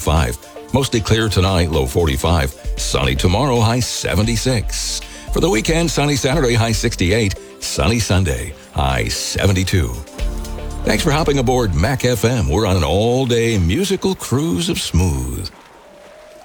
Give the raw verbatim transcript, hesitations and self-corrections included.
forty-five. Mostly clear tonight, low forty-five. Sunny tomorrow, high seventy-six. For the weekend, sunny Saturday, high sixty-eight. Sunny Sunday, high seventy-two. Thanks for hopping aboard Mac F M. We're on an all-day musical cruise of smooth.